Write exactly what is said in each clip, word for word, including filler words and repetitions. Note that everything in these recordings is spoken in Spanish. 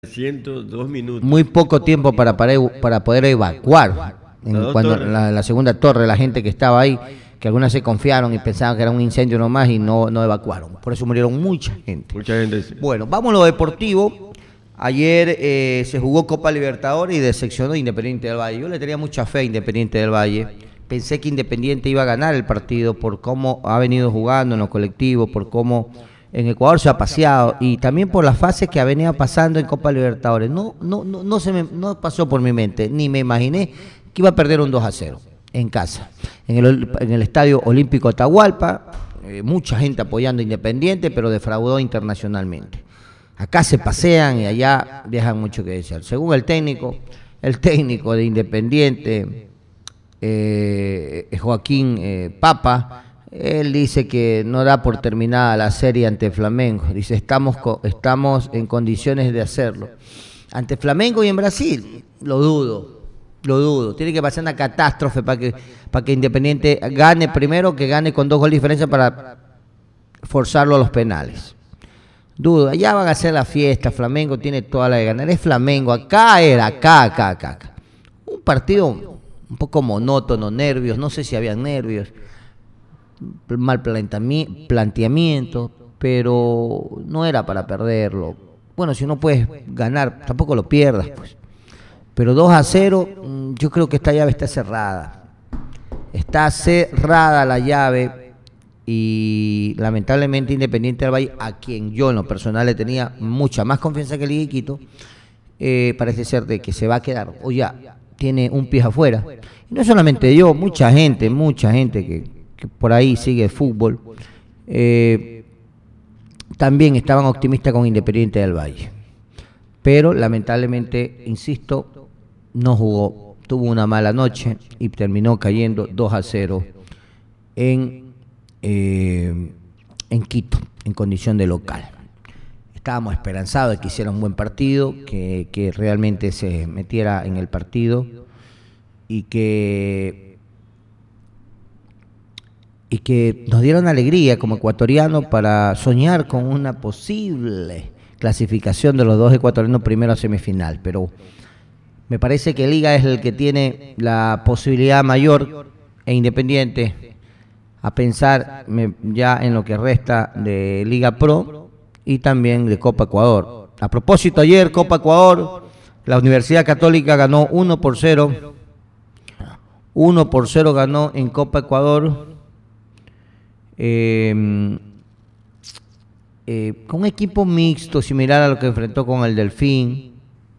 ciento dos minutos. Muy poco tiempo para, para, para poder evacuar. En, La cuando torres. la, la segunda torre, la gente que estaba ahí, que algunas se confiaron y pensaban que era un incendio nomás y no, no evacuaron. Por eso murieron mucha gente. Mucha gente. Sí. Bueno, vamos a lo deportivo. Ayer eh, se jugó Copa Libertadores y decepcionó Independiente del Valle. Yo le tenía mucha fe a Independiente del Valle. Pensé que Independiente iba a ganar el partido por cómo ha venido jugando en los colectivos, por cómo en Ecuador se ha paseado y también por las fases que ha venido pasando en Copa Libertadores. No, no, no, no, se me, no pasó por mi mente, ni me imaginé que iba a perder un dos a cero en casa. En el, en el Estadio Olímpico Atahualpa, eh, mucha gente apoyando a Independiente, pero defraudó internacionalmente. Acá se pasean y allá dejan mucho que decir. Según el técnico, el técnico de Independiente, eh, Joaquín eh, Papa, él dice que no da por terminada la serie ante Flamengo. Dice, estamos, estamos en condiciones de hacerlo. Ante Flamengo y en Brasil, lo dudo, lo dudo. Tiene que pasar una catástrofe para que, para que Independiente gane primero, que gane con dos goles de diferencia para forzarlo a los penales. Dudo, allá van a hacer la fiesta, Flamengo tiene toda la de ganar. Es Flamengo, acá era, acá, acá, acá. acá. Un partido un poco monótono, nervios, no sé si habían nervios. Mal planteamiento, pero no era para perderlo. Bueno, si no puedes ganar, tampoco lo pierdas, pues. Pero dos a cero, yo creo que esta llave está cerrada. Está cerrada la llave y lamentablemente Independiente del Valle, a quien yo en lo personal le tenía mucha más confianza que Liga de Quito, eh, parece ser de que se va a quedar, o ya tiene un pie afuera. Y no solamente yo, mucha gente, mucha gente que que por ahí sigue el fútbol, eh, también estaban optimistas con Independiente del Valle. Pero lamentablemente, insisto, no jugó, tuvo una mala noche y terminó cayendo dos a cero en, eh, en Quito, en condición de local. Estábamos esperanzados de que hiciera un buen partido, que, que realmente se metiera en el partido y que... y que nos dieron alegría como ecuatorianos para soñar con una posible clasificación de los dos ecuatorianos primero a semifinal. Pero me parece que Liga es el que tiene la posibilidad mayor e Independiente a pensar ya en lo que resta de Liga Pro y también de Copa Ecuador. A propósito, ayer Copa Ecuador, la Universidad Católica ganó uno por cero. uno por cero ganó en Copa Ecuador. Eh, eh, con un equipo mixto similar a lo que enfrentó con el Delfín,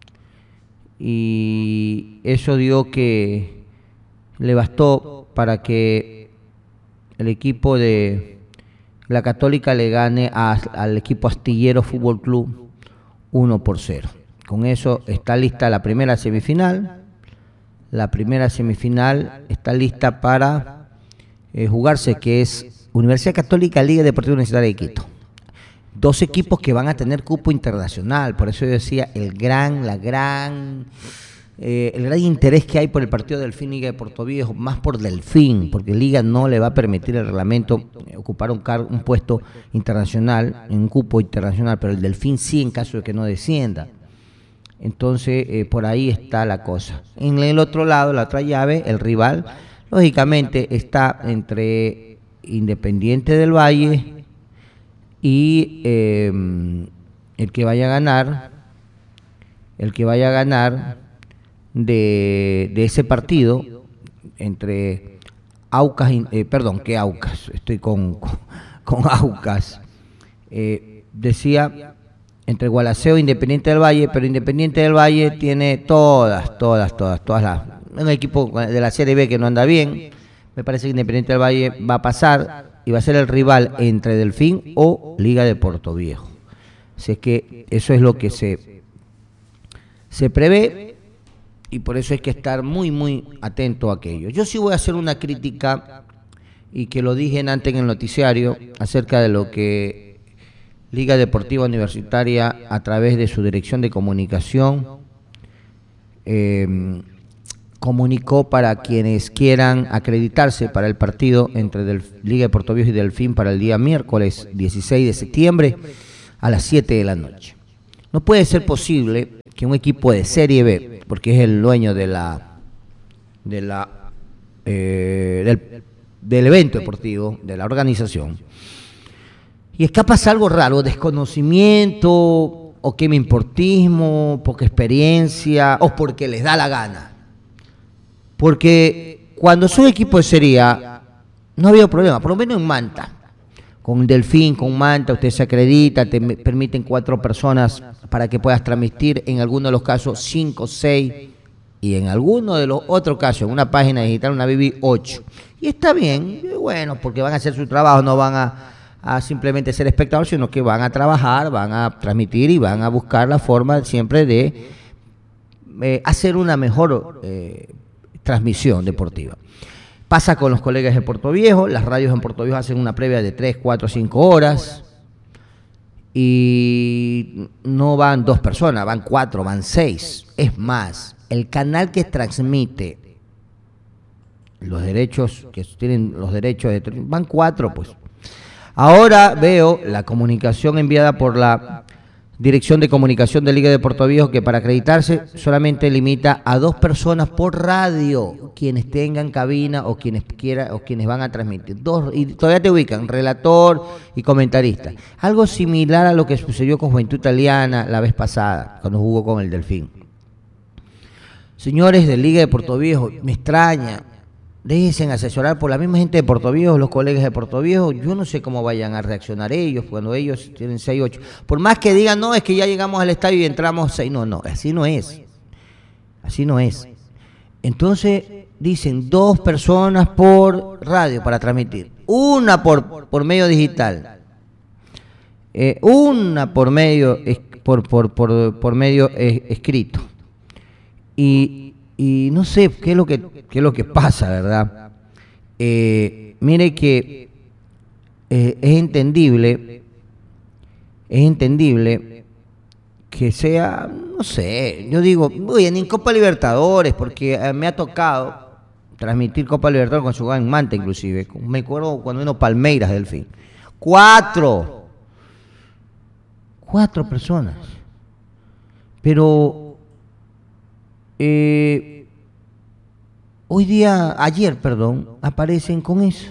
y eso dio que le bastó para que el equipo de la Católica le gane a, al equipo Astillero Fútbol Club uno por cero. Con eso está lista la primera semifinal. La primera semifinal está lista para eh, jugarse, que es Universidad Católica, Liga Deportiva Universitaria de Quito. Dos equipos que van a tener cupo internacional, por eso yo decía el gran, la gran, eh, el gran interés que hay por el partido Delfín Liga de Puerto Viejo, más por Delfín, porque Liga no le va a permitir el reglamento eh, ocupar un, car un puesto internacional, un cupo internacional, pero el Delfín sí en caso de que no descienda. Entonces, eh, por ahí está la cosa. En el otro lado, la otra llave, el rival, lógicamente está entre Independiente del Valle y eh, el que vaya a ganar el que vaya a ganar de, de ese partido entre Aucas, eh, perdón, que Aucas, estoy con, con, con Aucas, eh, decía entre Gualaceo e Independiente del Valle, pero Independiente del Valle tiene todas, todas, todas, todas las, un equipo de la Serie B que no anda bien. Me parece que Independiente del Valle va a pasar y va a ser el rival entre Delfín o Liga de Puerto Viejo. Así es que eso es lo que se, se prevé y por eso hay que estar muy, muy atento a aquello. Yo sí voy a hacer una crítica, y que lo dije antes en el noticiario, acerca de lo que Liga Deportiva Universitaria, a través de su dirección de comunicación, eh, comunicó para quienes quieran acreditarse para el partido entre Del Liga de Puerto Viejo y Delfín para el día miércoles dieciséis de septiembre a las siete de la noche. No puede ser posible que un equipo de Serie B, porque es el dueño de la, de la, eh, del, del evento deportivo, de la organización, y es que pasa algo raro, desconocimiento, o que me importismo, poca experiencia, o porque les da la gana. Porque cuando son equipo de Serie A, no había problema, por lo menos en Manta. Con Delfín, con Manta, usted se acredita, te permiten cuatro personas para que puedas transmitir, en algunos de los casos cinco, seis, y en algunos de los otros casos, en una página digital, una B B ocho. Y está bien, bueno, porque van a hacer su trabajo, no van a, a simplemente ser espectadores, sino que van a trabajar, van a transmitir y van a buscar la forma siempre de eh, hacer una mejor eh, transmisión deportiva. Pasa con los colegas de Puerto Viejo, las radios en Puerto Viejo hacen una previa de tres, cuatro, cinco horas y no van dos personas, van cuatro, van seis. Es más, el canal que transmite los derechos, que tienen los derechos de van cuatro, pues. Ahora veo la comunicación enviada por la Dirección de Comunicación de Liga de Puerto Viejo que para acreditarse solamente limita a dos personas por radio, quienes tengan cabina o quienes quieran o quienes van a transmitir. Dos, y todavía te ubican, relator y comentarista. Algo similar a lo que sucedió con Juventud Italiana la vez pasada, cuando jugó con el Delfín. Señores de Liga de Puerto Viejo, me extraña. Déjense asesorar por la misma gente de Puerto Viejo, los colegas de Puerto Viejo. Yo no sé cómo vayan a reaccionar ellos cuando ellos tienen seis, ocho. Por más que digan, no, es que ya llegamos al estadio y entramos seis. No, no, así no es. Así no es. Entonces, dicen dos personas por radio para transmitir. Una por, por medio digital. Eh, una por medio, por, por, por, por medio eh, escrito. Y... Y no sé qué es lo que, qué es lo que pasa, ¿verdad? Eh, mire que eh, es entendible, es entendible que sea, no sé, yo digo, oye, ni en Copa Libertadores, porque eh, me ha tocado transmitir Copa Libertadores cuando jugaba en Manta, inclusive. Me acuerdo cuando vino Palmeiras del fin. Cuatro. Cuatro personas. Pero... Eh, hoy día, ayer, perdón, aparecen con eso.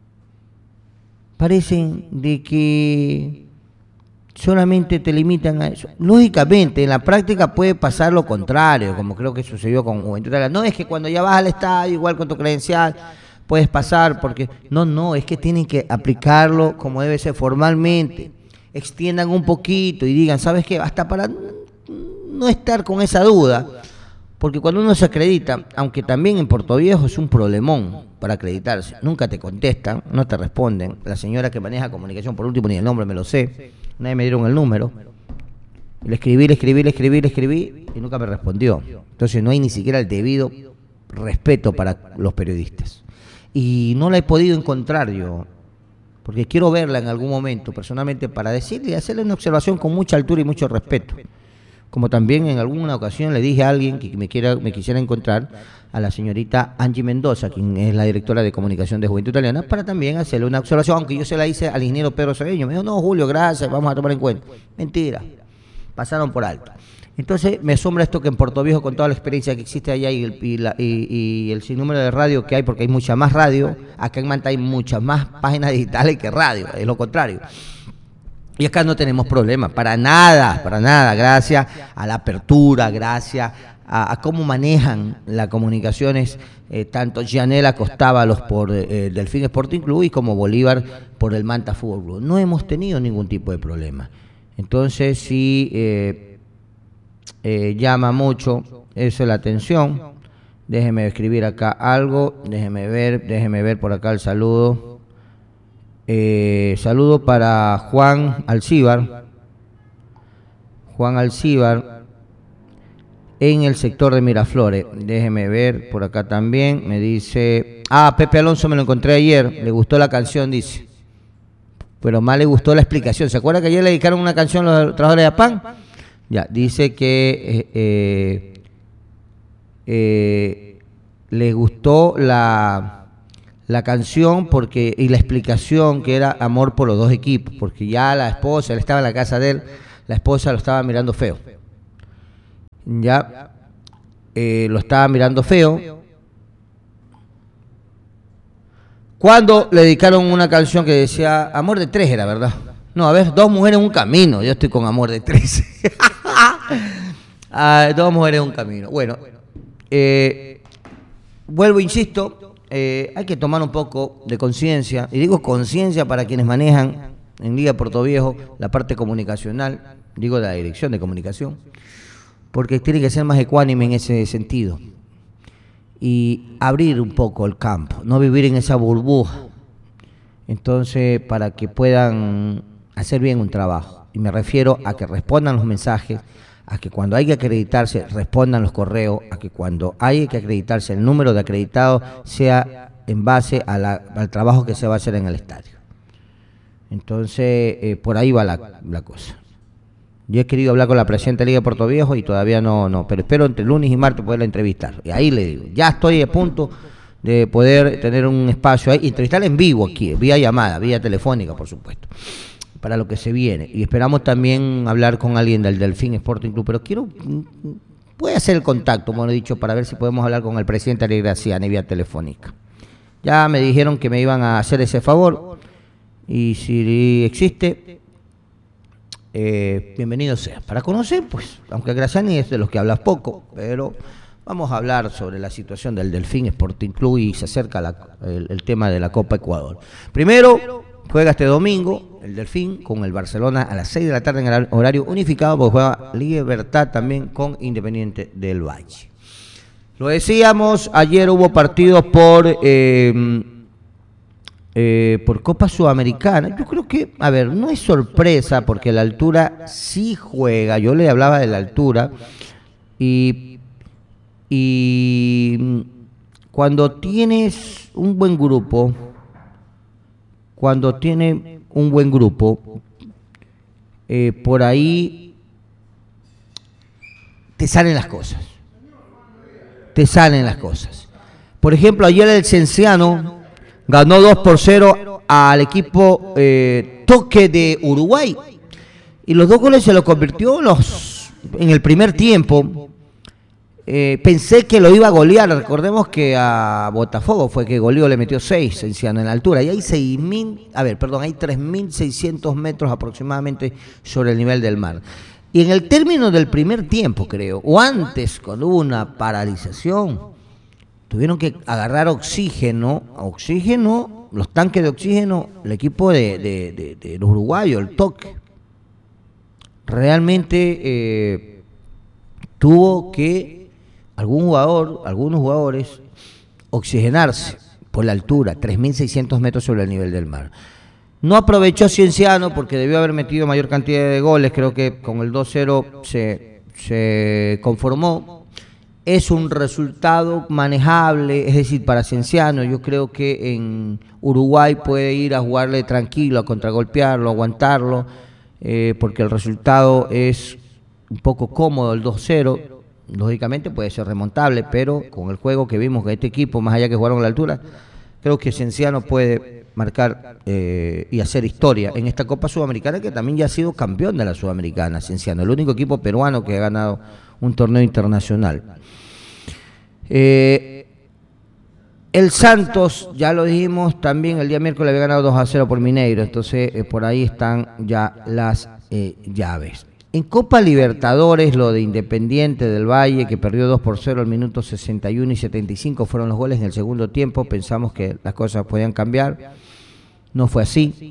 Parecen de que solamente te limitan a eso. Lógicamente, en la práctica puede pasar lo contrario, como creo que sucedió con Juventud Italiana. No es que cuando ya vas al estadio, igual con tu credencial, puedes pasar, porque no, no, es que tienen que aplicarlo como debe ser formalmente. Extiendan un poquito y digan, ¿sabes qué? Hasta para no estar con esa duda. Porque cuando uno se acredita, aunque también en Puerto Viejo es un problemón para acreditarse, nunca te contestan, no te responden. La señora que maneja comunicación, por último, ni el nombre me lo sé, nadie me dieron el número. Le escribí, le escribí, le escribí, le escribí y nunca me respondió. Entonces no hay ni siquiera el debido respeto para los periodistas. Y no la he podido encontrar yo, porque quiero verla en algún momento personalmente para decirle y hacerle una observación con mucha altura y mucho respeto. Como también en alguna ocasión le dije a alguien que me, quiera, me quisiera encontrar a la señorita Angie Mendoza, quien es la directora de comunicación de Juventud Italiana, para también hacerle una observación, aunque yo se la hice al ingeniero Pedro Cedeño. Me dijo, no, Julio, gracias, vamos a tomar en cuenta. Mentira, pasaron por alto. Entonces me asombra esto que en Puerto Viejo, con toda la experiencia que existe allá y el, y la, y, y el sinnúmero de radio que hay, porque hay mucha más radio, acá en Manta hay muchas más páginas digitales que radio, es lo contrario. Y acá no tenemos problemas, para nada, para nada, gracias a la apertura, gracias a, a cómo manejan las comunicaciones, eh, tanto Gianella Costábalos por eh, Delfín Sporting Club y como Bolívar por el Manta Fútbol Club. No hemos tenido ningún tipo de problema. Entonces sí eh, eh, llama mucho eso la atención. Déjeme escribir acá algo, déjeme ver, déjeme ver por acá el saludo. Eh, saludo para Juan Alcíbar, Juan Alcíbar en el sector de Miraflores. Déjeme ver por acá también. Me dice, ah, Pepe Alonso me lo encontré ayer, le gustó la canción, dice, pero más le gustó la explicación. ¿Se acuerda que ayer le dedicaron una canción a los trabajadores de APAN? Ya, dice que eh, eh, eh, le gustó la... la canción porque y la explicación que era amor por los dos equipos, porque ya la esposa, él estaba en la casa de él, la esposa lo estaba mirando feo. Ya, eh, lo estaba mirando feo. Cuando le dedicaron una canción que decía, Amor de Tres era, ¿verdad? No, a ver, Dos Mujeres en un Camino. Yo estoy con Amor de Tres. ah, Dos Mujeres en un Camino. Bueno, eh, vuelvo, insisto, eh, hay que tomar un poco de conciencia. Y digo conciencia para quienes manejan en Liga Portoviejo la parte comunicacional, digo de la dirección de comunicación, porque tiene que ser más ecuánime en ese sentido. Y abrir un poco el campo, no vivir en esa burbuja. Entonces, para que puedan hacer bien un trabajo. Y me refiero a que respondan los mensajes, a que cuando hay que acreditarse respondan los correos, a que cuando hay que acreditarse el número de acreditados sea en base a la, al trabajo que se va a hacer en el estadio. Entonces, eh, por ahí va la, la cosa. Yo he querido hablar con la presidenta de Liga de Portoviejo y todavía no, no, pero espero entre lunes y martes poderla entrevistar. Y ahí le digo, ya estoy a punto de poder tener un espacio ahí, entrevistarla en vivo aquí, vía llamada, vía telefónica, por supuesto, para lo que se viene. Y esperamos también hablar con alguien del Delfín Sporting Club, pero quiero, voy a hacer el contacto, como he dicho, para ver si podemos hablar con el presidente Ariel Graciani vía telefónica. Ya me dijeron que me iban a hacer ese favor, y si existe... Eh, bienvenido sea, para conocer, pues, aunque Graciani es de los que hablas poco, pero vamos a hablar sobre la situación del Delfín Sporting Club y se acerca la, el, el tema de la Copa Ecuador. Primero, juega este domingo el Delfín con el Barcelona a las seis de la tarde en el horario unificado, porque juega Libertad también con Independiente del Valle. Lo decíamos, ayer hubo partidos por... Eh, Eh, por Copa Sudamericana. Yo creo que, a ver, no es sorpresa porque la altura sí juega. Yo le hablaba de la altura y, y cuando tienes un buen grupo, cuando tiene un buen grupo, eh, por ahí te salen las cosas. Te salen las cosas. Por ejemplo, ayer el Cienciano ganó dos por cero al equipo eh, Toque de Uruguay. Y los dos goles se los convirtió los, en el primer tiempo. Eh, pensé que lo iba a golear. Recordemos que a Botafogo fue que goleó, le metió seis Cienciano en la altura. Y hay seis mil, a ver, perdón, hay tres mil seiscientos metros aproximadamente sobre el nivel del mar. Y en el término del primer tiempo, creo, o antes, cuando hubo una paralización, tuvieron que agarrar oxígeno, oxígeno, los tanques de oxígeno, el equipo de, de, de, de los uruguayos, el Toque. Realmente eh, tuvo que algún jugador, algunos jugadores, oxigenarse por la altura, tres mil seiscientos metros sobre el nivel del mar. No aprovechó Cienciano porque debió haber metido mayor cantidad de goles, creo que con el dos cero se, se conformó. Es un resultado manejable, es decir, para Cienciano. Yo creo que en Uruguay puede ir a jugarle tranquilo, a contragolpearlo, a aguantarlo, eh, porque el resultado es un poco cómodo, el dos cero. Lógicamente puede ser remontable, pero con el juego que vimos que este equipo, más allá que jugaron a la altura, creo que Cienciano puede marcar eh, y hacer historia en esta Copa Sudamericana, que también ya ha sido campeón de la Sudamericana, Cienciano, el único equipo peruano que ha ganado un torneo internacional. Eh, el Santos, ya lo dijimos, también el día miércoles había ganado dos a cero por Mineiro, entonces eh, por ahí están ya las eh, llaves. En Copa Libertadores, lo de Independiente del Valle, que perdió dos por cero al minuto sesenta y uno y setenta y cinco, fueron los goles en el segundo tiempo. Pensamos que las cosas podían cambiar, no fue así.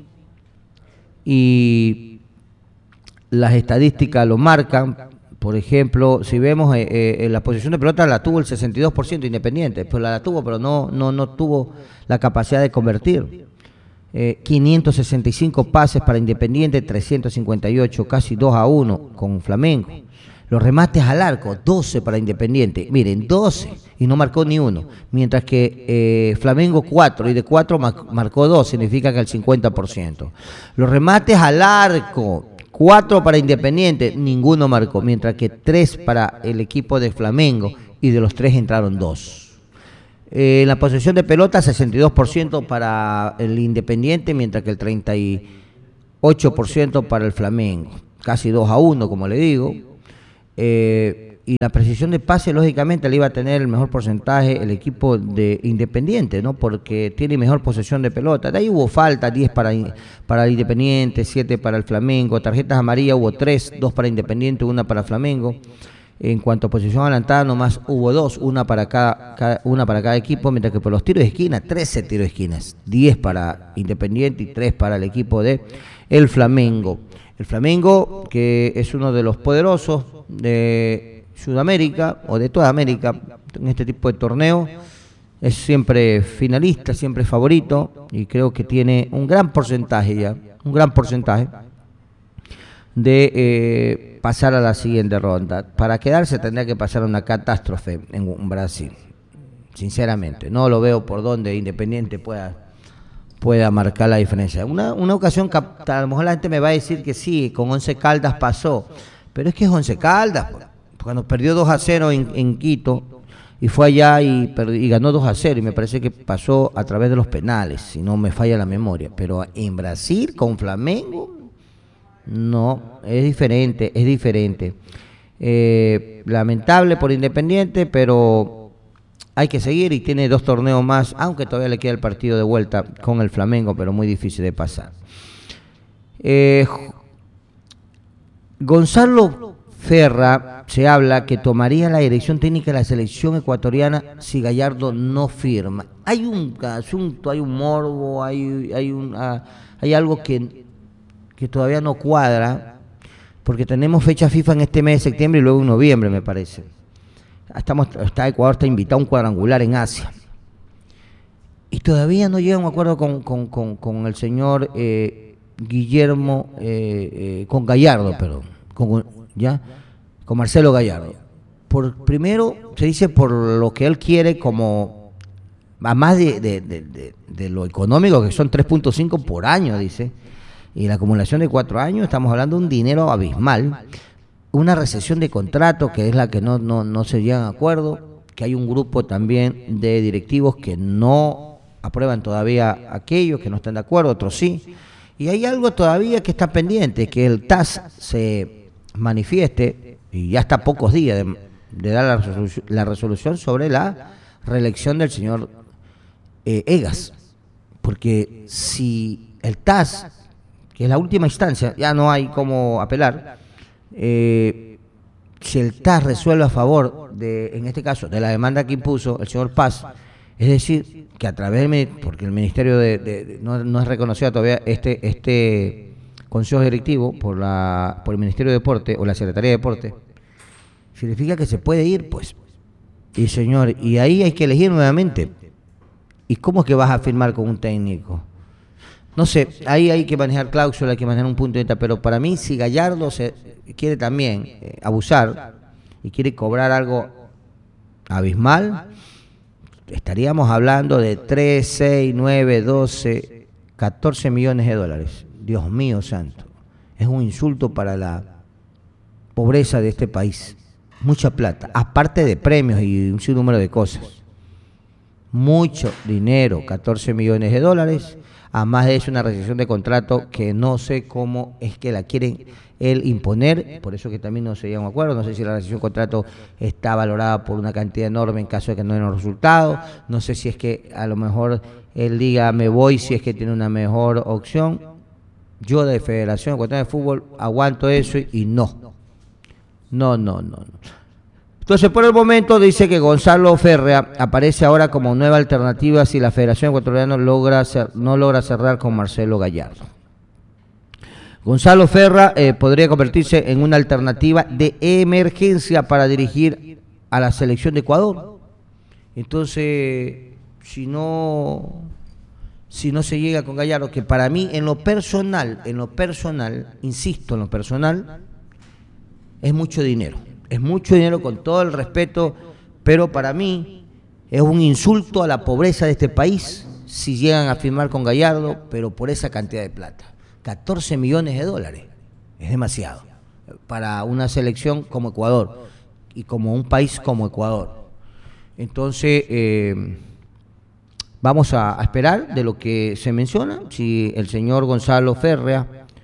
Y las estadísticas lo marcan. Por ejemplo, si vemos eh, eh, la posición de pelota la tuvo el sesenta y dos por ciento Independiente, pues la, la tuvo, pero no, no, no tuvo la capacidad de convertir. Eh, quinientos sesenta y cinco pases para Independiente, trescientos cincuenta y ocho, casi dos a uno con Flamengo. Los remates al arco, doce para Independiente. Miren, doce y no marcó ni uno. Mientras que eh, Flamengo cuatro y de cuatro marcó dos, significa que el cincuenta por ciento. Los remates al arco, cuatro para Independiente, ninguno marcó. Mientras que tres para el equipo de Flamengo y de los tres entraron dos. Eh, en la posesión de pelota, sesenta y dos por ciento para el Independiente, mientras que el treinta y ocho por ciento para el Flamengo. casi dos a uno, como le digo. Eh, y la precisión de pase, lógicamente, le iba a tener el mejor porcentaje el equipo de Independiente, ¿no? Porque tiene mejor posesión de pelota. De ahí hubo falta, diez para, para el Independiente, siete para el Flamengo. Tarjetas amarillas hubo tres, dos para Independiente, una para Flamengo. En cuanto a posición adelantada, nomás hubo dos, una para cada, cada, una para cada equipo, mientras que por los tiros de esquina, trece tiros de esquinas, diez para Independiente y tres para el equipo de el Flamengo. El Flamengo, que es uno de los poderosos de Sudamérica o de toda América en este tipo de torneo, es siempre finalista, siempre favorito, y creo que tiene un gran porcentaje ya, un gran porcentaje de eh, pasar a la siguiente ronda. Para quedarse tendría que pasar una catástrofe en Brasil, sinceramente. No lo veo por donde Independiente pueda, pueda marcar la diferencia. Una, una ocasión, a lo mejor la gente me va a decir que sí, con Once Caldas pasó, pero es que es Once Caldas, cuando perdió dos a cero en, en Quito, y fue allá y, y ganó dos a cero, y me parece que pasó a través de los penales, si no me falla la memoria. Pero en Brasil, con Flamengo, no, es diferente, es diferente. Eh, lamentable por Independiente, pero hay que seguir, y tiene dos torneos más, aunque todavía le queda el partido de vuelta con el Flamengo, pero muy difícil de pasar. Eh, Gonzalo Ferra, se habla que tomaría la dirección técnica de la selección ecuatoriana si Gallardo no firma. Hay un asunto, hay un morbo, hay, hay, un, uh, hay algo que, que todavía no cuadra, porque tenemos fecha FIFA en este mes de septiembre y luego en noviembre, me parece. Estamos, está, Ecuador está invitado a un cuadrangular en Asia. Y todavía no llega a un acuerdo con, con, con, con el señor eh, Guillermo, eh, eh, con Gallardo, perdón, con, ya, con Marcelo Gallardo. Por, primero, se dice por lo que él quiere, como a más de, de, de, de, de lo económico, que son tres punto cinco por año, dice, y la acumulación de cuatro años, estamos hablando de un dinero abismal, una recesión de contrato, que es la que no, no, no se llega a acuerdo, que hay un grupo también de directivos que no aprueban todavía aquello, que no están de acuerdo, otros sí, y hay algo todavía que está pendiente, que el T A S se manifieste, y ya está a pocos días de, de dar la resolución, la resolución sobre la reelección del señor eh, Egas, porque si el T A S, que es la última instancia, ya no hay cómo apelar, eh, si el T A S resuelve a favor de, en este caso, de la demanda que impuso el señor Paz, es decir, que a través del, porque el Ministerio de, de, de no, no es reconocido todavía este, este Consejo Directivo por, la, por el Ministerio de Deporte o la Secretaría de Deporte, significa que se puede ir, pues. Y señor, y ahí hay que elegir nuevamente. ¿Y cómo es que vas a firmar con un técnico? No sé, ahí hay que manejar cláusula, hay que manejar un punto de vista, pero para mí, si Gallardo se quiere también eh, abusar y quiere cobrar algo abismal, estaríamos hablando de tres, seis, nueve, doce, catorce millones de dólares. Dios mío santo, es un insulto para la pobreza de este país. Mucha plata, aparte de premios y un sinnúmero de cosas. Mucho dinero, catorce millones de dólares. Además de eso, una rescisión de contrato que no sé cómo es que la quieren él imponer, por eso que también no se llega a un acuerdo. No sé si la rescisión de contrato está valorada por una cantidad enorme en caso de que no den los resultados. No sé si es que a lo mejor él diga me voy si es que tiene una mejor opción. Yo de Federación Ecuatoriana de Fútbol aguanto eso y no. No, no, no, no. Entonces, por el momento dice que Gonzalo Ferra aparece ahora como nueva alternativa si la Federación Ecuatoriana logra cer- no logra cerrar con Marcelo Gallardo. Gonzalo Ferra eh, podría convertirse en una alternativa de emergencia para dirigir a la selección de Ecuador. Entonces, si no... si no se llega con Gallardo, que para mí en lo personal, en lo personal, insisto, en lo personal, es mucho dinero, es mucho dinero con todo el respeto, pero para mí es un insulto a la pobreza de este país si llegan a firmar con Gallardo, pero por esa cantidad de plata, catorce millones de dólares, es demasiado para una selección como Ecuador y como un país como Ecuador. Entonces, eh, vamos a, a esperar de lo que se menciona, si el señor Gonzalo Ferra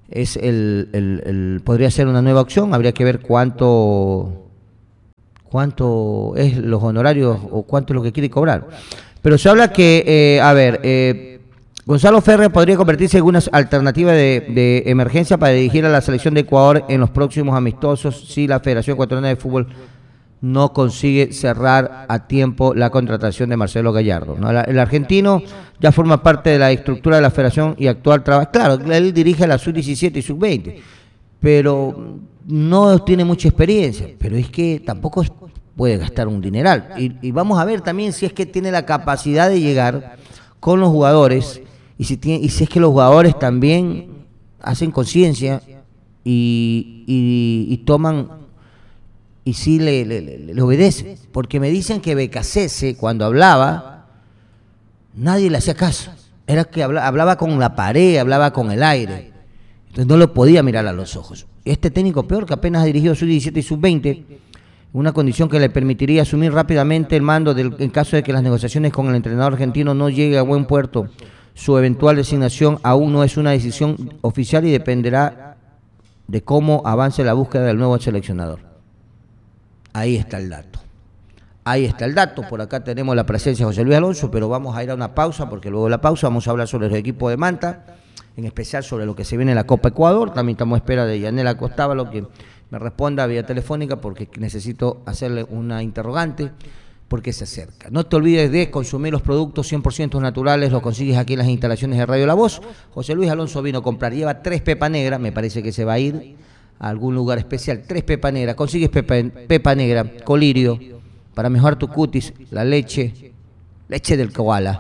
es el, el, el podría ser una nueva opción. Habría que ver cuánto cuánto es los honorarios o cuánto es lo que quiere cobrar. Pero se habla que, eh, a ver, eh, Gonzalo Ferrer podría convertirse en una alternativa de, de emergencia para dirigir a la selección de Ecuador en los próximos amistosos si la Federación Ecuatoriana de Fútbol no consigue cerrar a tiempo la contratación de Marcelo Gallardo, ¿no? El argentino ya forma parte de la estructura de la Federación y actual trabaja. Claro, él dirige a la sub diecisiete y sub veinte, pero no tiene mucha experiencia. Pero es que tampoco puede gastar un dineral. Y, y vamos a ver también si es que tiene la capacidad de llegar con los jugadores y si, tiene, y si es que los jugadores también hacen conciencia y, y, y toman... y sí le, le, le, le obedece, porque me dicen que Becasese cuando hablaba, nadie le hacía caso, era que hablaba, hablaba con la pared, hablaba con el aire, entonces no lo podía mirar a los ojos. Este técnico peor, que apenas ha dirigido sub diecisiete y sub veinte, una condición que le permitiría asumir rápidamente el mando del, en caso de que las negociaciones con el entrenador argentino no llegue a buen puerto. Su eventual designación aún no es una decisión oficial y dependerá de cómo avance la búsqueda del nuevo seleccionador. Ahí está el dato. Ahí está el dato. Por acá tenemos la presencia de José Luis Alonso, pero vamos a ir a una pausa, porque luego de la pausa vamos a hablar sobre el equipo de Manta, en especial sobre lo que se viene en la Copa Ecuador. También estamos a espera de Yanela Costábalo, que me responda vía telefónica, porque necesito hacerle una interrogante, porque se acerca. No te olvides de consumir los productos cien por ciento naturales, los consigues aquí en las instalaciones de Radio La Voz. José Luis Alonso vino a comprar, lleva tres pepa negra, me parece que se va a ir a algún lugar especial, tres pepa negra, consigues pepa, pepa negra, colirio, para mejorar tu cutis, la leche, leche del koala,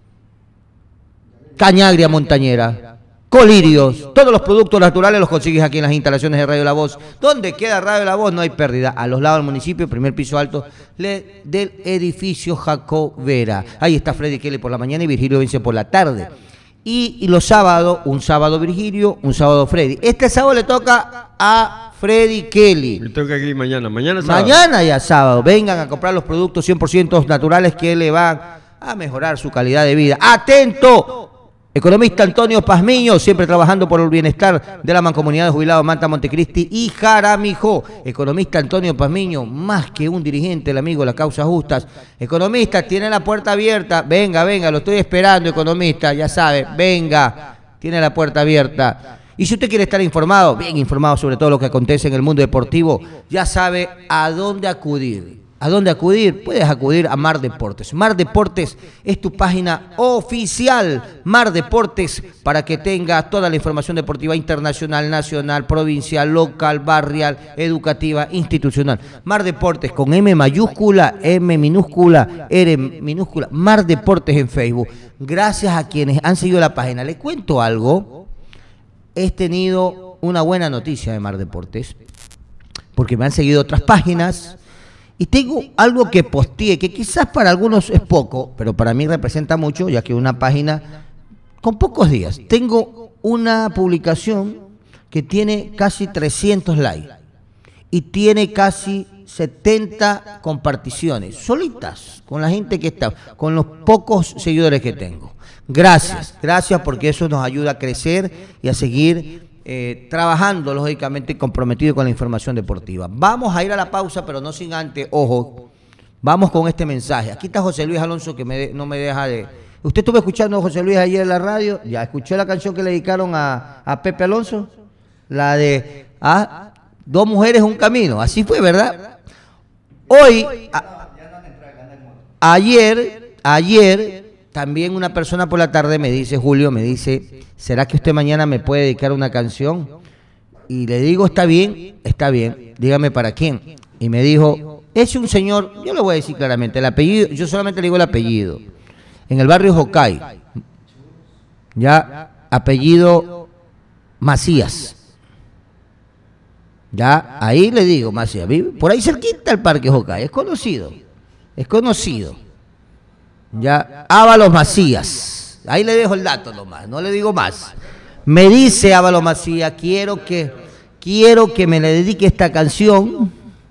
cañagria montañera, colirios, todos los productos naturales los consigues aquí en las instalaciones de Radio La Voz. ¿Dónde queda Radio La Voz? No hay pérdida, a los lados del municipio, primer piso alto le, del edificio Jacobera. Ahí está Freddy Kelly por la mañana y Virgilio Vence por la tarde. Y, y los sábados, un sábado Virgilio, un sábado Freddy. Este sábado le toca a Freddy Kelly. Me toca aquí mañana, mañana sábado. Mañana ya sábado. Vengan a comprar los productos cien por ciento naturales que le van a mejorar su calidad de vida. ¡Atento! Economista Antonio Pazmiño, siempre trabajando por el bienestar de la mancomunidad de jubilados Manta, Montecristi y Jaramijó. Economista Antonio Pazmiño, más que un dirigente, el amigo de las causas justas. Economista, tiene la puerta abierta. Venga, venga, lo estoy esperando, economista, ya sabe, venga, tiene la puerta abierta. Y si usted quiere estar informado, bien informado sobre todo lo que acontece en el mundo deportivo, ya sabe a dónde acudir. ¿A dónde acudir? Puedes acudir a Mar Deportes. Mar Deportes es tu página oficial. Mar Deportes, para que tengas toda la información deportiva internacional, nacional, provincial, local, barrial, educativa, institucional. Mar Deportes con M mayúscula, M minúscula, R minúscula. Mar Deportes en Facebook. Gracias a quienes han seguido la página. Le cuento algo. He tenido una buena noticia de Mar Deportes, porque me han seguido otras páginas. Y tengo algo que posteé, que quizás para algunos es poco, pero para mí representa mucho, ya que una página con pocos días. Tengo una publicación que tiene casi trescientos likes y tiene casi setenta comparticiones, solitas, con la gente que está, con los pocos seguidores que tengo. Gracias, gracias, porque eso nos ayuda a crecer y a seguir Eh, trabajando, lógicamente, comprometido con la información deportiva. Vamos a ir a la pausa, pero no sin antes, ojo, vamos con este mensaje. Aquí está José Luis Alonso, que me de, no me deja de... ¿Usted estuvo escuchando a José Luis ayer en la radio? ¿Ya escuchó la canción que le dedicaron a, a Pepe Alonso? La de ah, Dos mujeres, un camino. Así fue, ¿verdad? Hoy, a, ayer, ayer... También una persona por la tarde me dice, Julio, me dice, ¿será que usted mañana me puede dedicar una canción? Y le digo, está bien, está bien, dígame para quién. Y me dijo, es un señor, yo le voy a decir claramente, el apellido, yo solamente le digo el apellido, en el barrio Jocay, ya, apellido Macías. Ya, ahí le digo, Macías, vive por ahí cerquita el parque Jocay, es conocido, es conocido. Ya, Ábalos Macías, ahí le dejo el dato nomás, no le digo más. Me dice Ábalos Macías, quiero que, quiero que me le dedique esta canción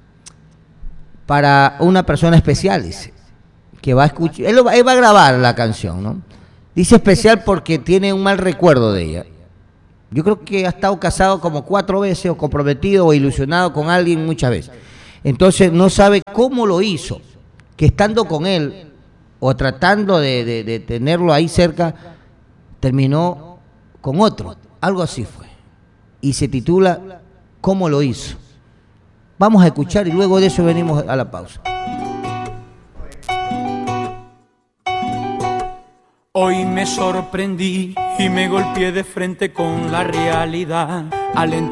para una persona especial, dice, que va a escuchar, él, él va a grabar la canción, ¿no? Dice especial porque tiene un mal recuerdo de ella. Yo creo que ha estado casado como cuatro veces o comprometido o ilusionado con alguien muchas veces. Entonces no sabe cómo lo hizo, que estando con él o tratando de, de, de tenerlo ahí cerca, terminó con otro. Algo así fue. Y se titula ¿Cómo lo hizo? Vamos a escuchar y luego de eso venimos a la pausa. Hoy me sorprendí y me golpeé de frente con la realidad al entender